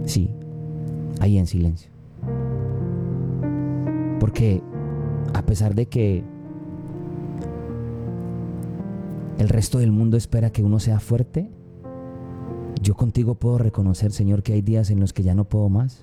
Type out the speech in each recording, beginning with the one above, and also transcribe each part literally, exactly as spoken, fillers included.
Sí, ahí en silencio. Porque a pesar de que el resto del mundo espera que uno sea fuerte, yo contigo puedo reconocer, Señor, que hay días en los que ya no puedo más.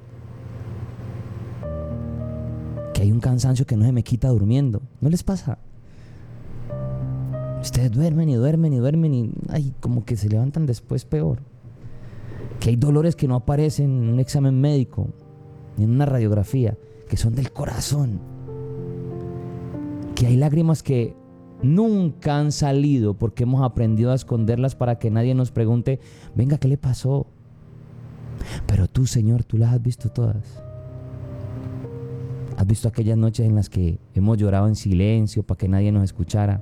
Que hay un cansancio que no se me quita durmiendo. ¿No les pasa? Ustedes duermen y duermen y duermen y ay, como que se levantan después peor. Que hay dolores que no aparecen en un examen médico, ni en una radiografía, que son del corazón. Que hay lágrimas que nunca han salido porque hemos aprendido a esconderlas para que nadie nos pregunte, venga, ¿qué le pasó? Pero tú, Señor, tú las has visto todas. Has visto aquellas noches en las que hemos llorado en silencio para que nadie nos escuchara.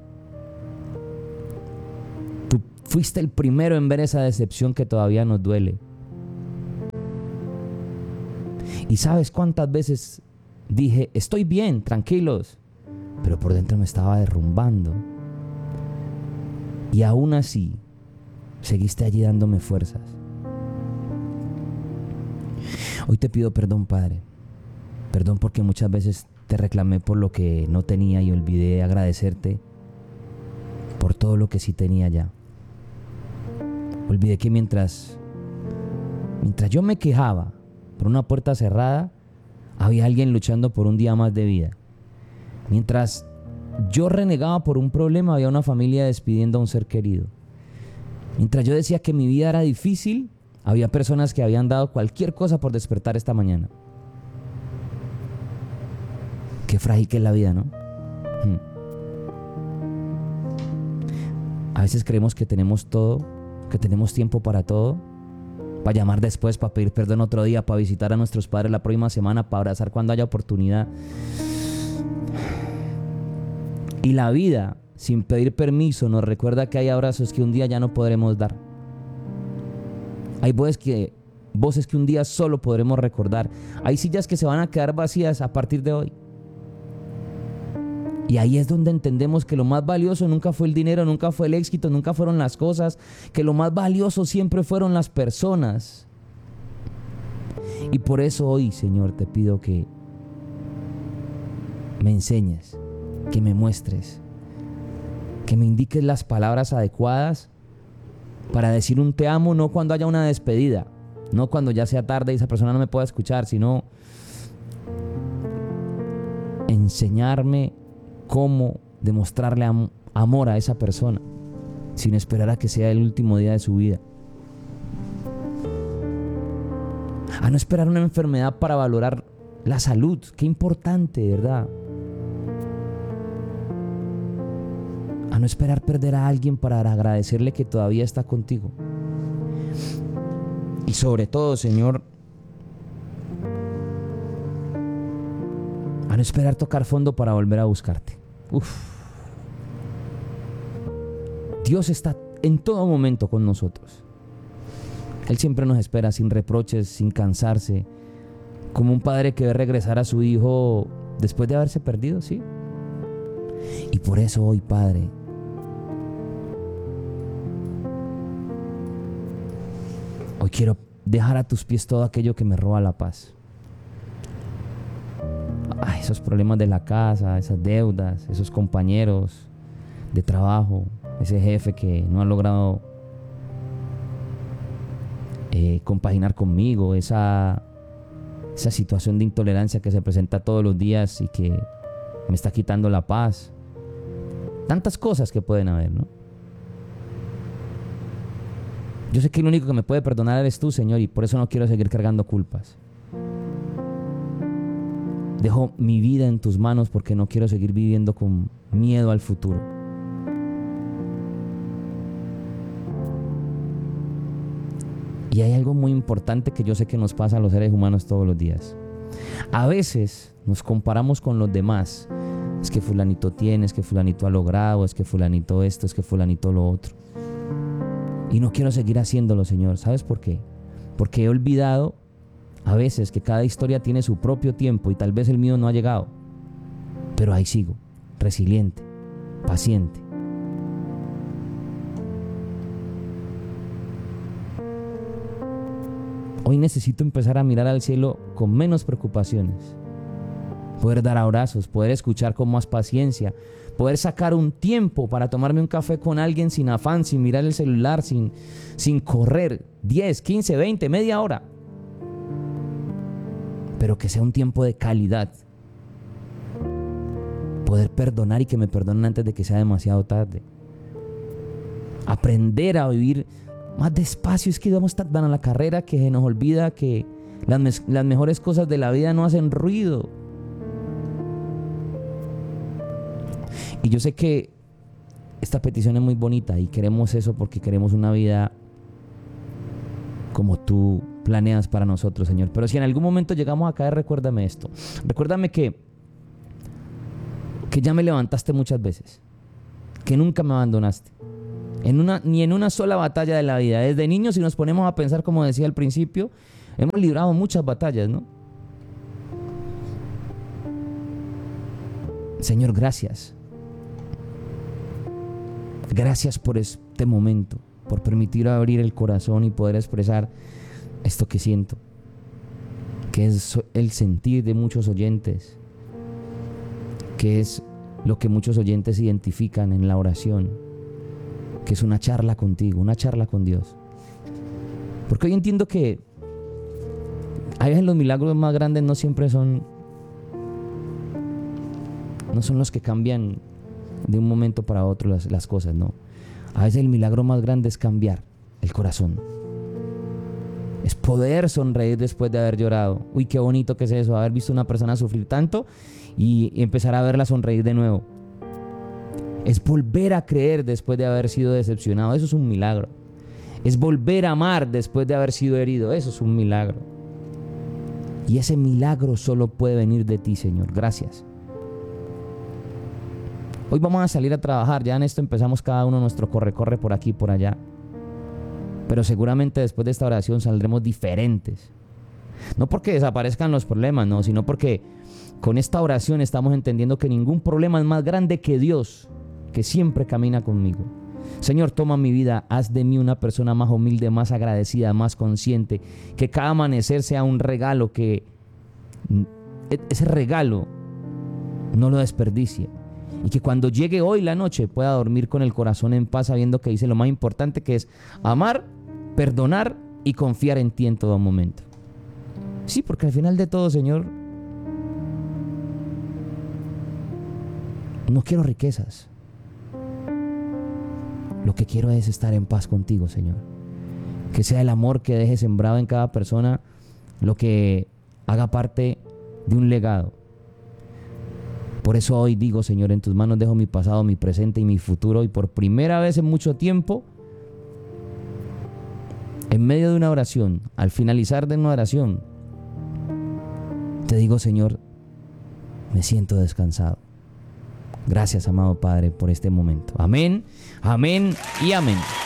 Tú fuiste el primero en ver esa decepción que todavía nos duele. ¿Y sabes cuántas veces dije, estoy bien, tranquilos? Pero por dentro me estaba derrumbando. Y aún así, seguiste allí dándome fuerzas. Hoy te pido perdón, Padre. Perdón porque muchas veces te reclamé por lo que no tenía y olvidé agradecerte por todo lo que sí tenía ya. Olvidé que mientras, mientras yo me quejaba por una puerta cerrada, había alguien luchando por un día más de vida. Mientras yo renegaba por un problema, había una familia despidiendo a un ser querido. Mientras yo decía que mi vida era difícil, había personas que habían dado cualquier cosa por despertar esta mañana. Qué frágil que es la vida, ¿no? Hmm. A veces creemos que tenemos todo, que tenemos tiempo para todo, para llamar después, para pedir perdón otro día, para visitar a nuestros padres la próxima semana, para abrazar cuando haya oportunidad. Y la vida, sin pedir permiso, nos recuerda que hay abrazos que un día ya no podremos dar. Hay voces que, voces que un día solo podremos recordar. Hay sillas que se van a quedar vacías a partir de hoy. Y ahí es donde entendemos que lo más valioso nunca fue el dinero, nunca fue el éxito, nunca fueron las cosas, que lo más valioso siempre fueron las personas. Y por eso hoy, Señor, te pido que me enseñes, que me muestres, que me indiques las palabras adecuadas para decir un te amo, no cuando haya una despedida, no cuando ya sea tarde y esa persona no me pueda escuchar, sino enseñarme cómo demostrarle am- amor a esa persona sin esperar a que sea el último día de su vida. A no esperar una enfermedad para valorar la salud. Qué importante, ¿verdad? A no esperar perder a alguien para agradecerle que todavía está contigo. Y sobre todo, Señor, a no esperar tocar fondo para volver a buscarte. Uf. Dios está en todo momento con nosotros. Él siempre nos espera sin reproches, sin cansarse, como un padre que ve regresar a su hijo después de haberse perdido, ¿sí? Y por eso hoy, Padre, hoy quiero dejar a tus pies todo aquello que me roba la paz. Ay, esos problemas de la casa, esas deudas, esos compañeros de trabajo, ese jefe que no ha logrado eh, compaginar conmigo, esa, esa situación de intolerancia que se presenta todos los días y que me está quitando la paz. Tantas cosas que pueden haber, ¿no? Yo sé que el único que me puede perdonar eres tú, Señor, y por eso no quiero seguir cargando culpas. Dejo mi vida en tus manos porque no quiero seguir viviendo con miedo al futuro. Y hay algo muy importante que yo sé que nos pasa a los seres humanos todos los días. A veces nos comparamos con los demás. Es que fulanito tiene, es que fulanito ha logrado, es que fulanito esto, es que fulanito lo otro. Y no quiero seguir haciéndolo, Señor. ¿Sabes por qué? Porque he olvidado a veces que cada historia tiene su propio tiempo y tal vez el mío no ha llegado. Pero ahí sigo, resiliente, paciente. Hoy necesito empezar a mirar al cielo con menos preocupaciones. Poder dar abrazos, poder escuchar con más paciencia, poder sacar un tiempo para tomarme un café con alguien sin afán, sin mirar el celular, sin, sin correr diez, quince, veinte, media hora. Pero que sea un tiempo de calidad. Poder perdonar y que me perdonen antes de que sea demasiado tarde. Aprender a vivir más despacio. Es que vamos tan a la carrera que se nos olvida que las, me- las mejores cosas de la vida no hacen ruido. Y yo sé que esta petición es muy bonita y queremos eso porque queremos una vida como tú planeas para nosotros, Señor. Pero si en algún momento llegamos a caer, recuérdame esto. Recuérdame que, que ya me levantaste muchas veces, que nunca me abandonaste. En una, ni en una sola batalla de la vida. Desde niños, si nos ponemos a pensar, como decía al principio, hemos librado muchas batallas, ¿no? Señor, gracias. Gracias por este momento, por permitir abrir el corazón y poder expresar esto que siento, que es el sentir de muchos oyentes, que es lo que muchos oyentes identifican en la oración, que es una charla contigo, una charla con Dios. Porque hoy entiendo que a veces los milagros más grandes no siempre son, no son los que cambian de un momento para otro las, las cosas, no. A veces el milagro más grande es cambiar el corazón. Es poder sonreír después de haber llorado. Uy, qué bonito que es eso, haber visto a una persona sufrir tanto y empezar a verla sonreír de nuevo. Es volver a creer después de haber sido decepcionado. Eso es un milagro. Es volver a amar después de haber sido herido. Eso es un milagro. Y ese milagro solo puede venir de ti, Señor. Gracias. Hoy vamos a salir a trabajar. Ya en esto empezamos cada uno nuestro corre-corre por aquí y por allá. Pero seguramente después de esta oración saldremos diferentes. No porque desaparezcan los problemas, no, sino porque con esta oración estamos entendiendo que ningún problema es más grande que Dios, que siempre camina conmigo. Señor, toma mi vida, haz de mí una persona más humilde, más agradecida, más consciente, que cada amanecer sea un regalo, que ese regalo no lo desperdicie, y que cuando llegue hoy la noche pueda dormir con el corazón en paz, sabiendo que hice lo más importante, que es amar, perdonar y confiar en ti en todo momento. Sí, porque al final de todo, Señor, no quiero riquezas. Lo que quiero es estar en paz contigo, Señor. Que sea el amor que dejes sembrado en cada persona lo que haga parte de un legado. Por eso hoy digo, Señor, en tus manos dejo mi pasado, mi presente y mi futuro. Y por primera vez en mucho tiempo, en medio de una oración, al finalizar de una oración, te digo, Señor, me siento descansado. Gracias, amado Padre, por este momento. Amén, amén y amén.